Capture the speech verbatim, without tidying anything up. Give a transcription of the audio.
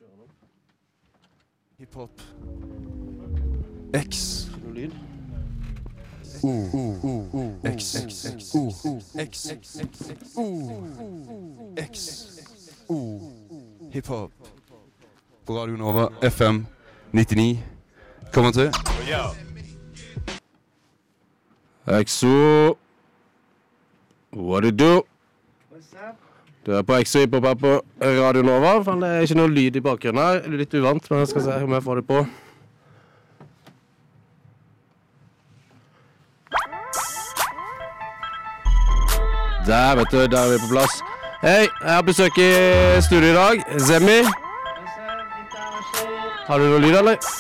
Hiphop. X. Noe lyd? U, U, U, U, X, X, X, U, X, U, X, U, Hiphop. På Radio Nova, F M nittini. Kommer til. Exo. What it do? Du er på Exo Hiphop her på Radio Nova. Det er ikke noe lyd i bakgrunnen her. Det er litt uvant, men jeg skal se om jeg får det på. Der, vet du, der er vi på plass. Hei, jeg har besøk i studio i dag. Zemi. Har du noe lyd, eller?